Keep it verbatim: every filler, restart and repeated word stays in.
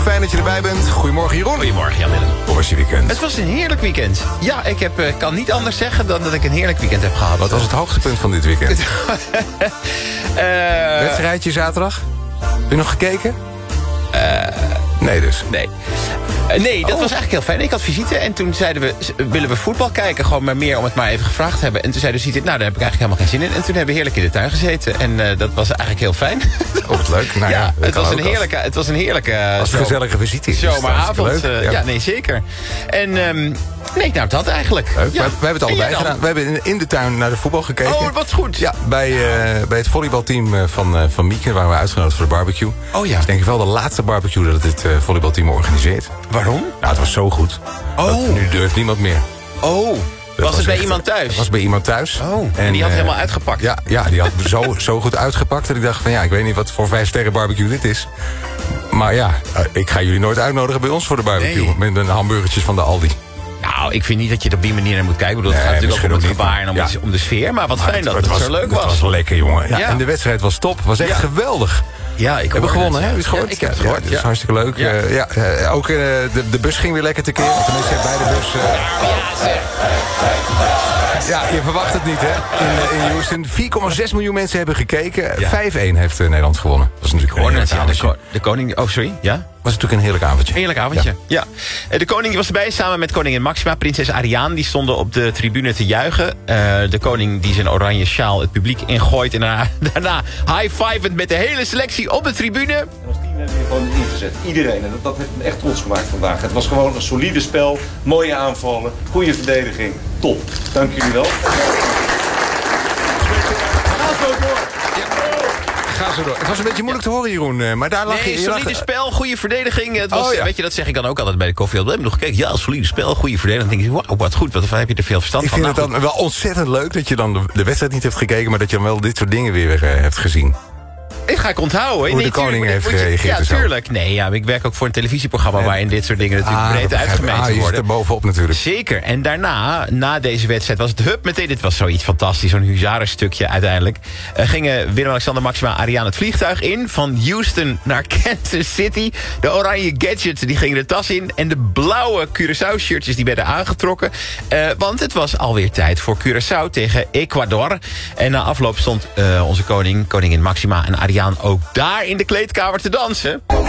Fijn dat je erbij bent. Goedemorgen, Jeroen. Goedemorgen, Jan-Willem. Hoe was je weekend? Het was een heerlijk weekend. Ja, ik heb, uh, kan niet anders zeggen dan dat ik een heerlijk weekend heb gehad. Wat was het hoogtepunt van dit weekend? uh, Wedstrijdje zaterdag? Heb je nog gekeken? Uh, nee dus. Nee. Uh, nee, dat oh. was eigenlijk heel fijn. Ik had visite en toen zeiden we, willen we voetbal kijken? Gewoon maar meer om het maar even gevraagd te hebben. En toen zei de visite, nou daar heb ik eigenlijk helemaal geen zin in. En toen hebben we heerlijk in de tuin gezeten. En uh, dat was eigenlijk heel fijn. Oh, wat leuk. Nou, ja, ja, het, was een heerlijke, het was een heerlijke... Als een gezellige visite. Zomeravond. Uh, ja. ja, nee, zeker. En... Um, Nee, nou dat eigenlijk. Ja. We, we hebben het allebei gedaan. We hebben in, in de tuin naar de voetbal gekeken. Oh, wat goed. Ja, bij, uh, bij het volleybalteam van, uh, van Mieke waren we uitgenodigd voor de barbecue. Oh ja. Dat is denk ik wel de laatste barbecue dat dit uh, volleybalteam organiseert. Waarom? Nou, het was zo goed. Oh. Dat, nu durft niemand meer. Oh. Was, was het bij echt, iemand thuis? Het was bij iemand thuis. Oh, en, en die had uh, helemaal uitgepakt. Ja, ja die had zo, zo goed uitgepakt dat ik dacht van ja, ik weet niet wat voor vijf sterren barbecue dit is. Maar ja, uh, ik ga jullie nooit uitnodigen bij ons voor de barbecue. Nee. Met de hamburgertjes van de Aldi. Nou, ik vind niet dat je er op die manier naar moet kijken. Ik bedoel, het nee, gaat natuurlijk ook om het gebaar en om, ja. het, om de sfeer. Maar wat maar fijn het, dat het, het was, zo leuk was. Het was lekker, jongen. Ja, ja. En de wedstrijd was top. Was echt ja. geweldig. Ja, ik we hebben gewonnen, hè? Heb je het gehoord? Ja, ik heb het gehoord. Ja, dat is hartstikke leuk. Ja. Uh, ja, uh, ook uh, de, de bus ging weer lekker tekeer. Tenminste, bij de bus... Uh... Ja, je verwacht het niet, hè? In, uh, in Houston. vier komma zes miljoen mensen hebben gekeken. Ja. vijf-één heeft uh, Nederland gewonnen. Dat is natuurlijk gewonnen. Een ja, de, ko de koning... Oh, sorry. Ja? Was natuurlijk een heerlijk avondje. Heerlijk avondje, ja. ja. De koning was erbij samen met koningin Maxima. Prinses Ariane, die stonden op de tribune te juichen. Uh, de koning die zijn oranje sjaal het publiek ingooit. En daarna, daarna high-fivend met de hele selectie op de tribune. En als team hebben we gewoon ingezet. Iedereen. En dat, dat heeft me echt trots gemaakt vandaag. Het was gewoon een solide spel. Mooie aanvallen. Goede verdediging. Top. Dank jullie wel. Ga zo door. Het was een beetje moeilijk te horen, Jeroen. Maar daar lag nee, je... solide lag... spel, goede verdediging. Het was, oh, ja. Weet je, dat zeg ik dan ook altijd bij de koffie. We hebben nog gekeken. Ja, solide spel, goede verdediging. Dan denk ik, wauw, wat goed. Wat heb je er veel verstand ik van. Ik vind nou, het dan goed. Wel ontzettend leuk dat je dan de, de wedstrijd niet hebt gekeken... maar dat je dan wel dit soort dingen weer uh, hebt gezien. Ik ga ik onthouden. Hoe nee, de koning heeft gereageerd. Ja, tuurlijk. Nee, ja, ik werk ook voor een televisieprogramma... En, waarin dit soort dingen natuurlijk ah, breed uitgemeten worden. Ah, je zit er bovenop natuurlijk. Zeker. En daarna, na deze wedstrijd, was het hup meteen... Dit was zoiets fantastisch, zo'n huzarenstukje uiteindelijk. Uh, gingen Willem-Alexander, Maxima, Ariane het vliegtuig in... van Houston naar Kansas City. De oranje gadgets die gingen de tas in... en de blauwe Curaçao-shirtjes die werden aangetrokken. Uh, want het was alweer tijd voor Curaçao tegen Ecuador. En na afloop stond uh, onze koning, koningin Maxima en Ariane... ook daar in de kleedkamer te dansen.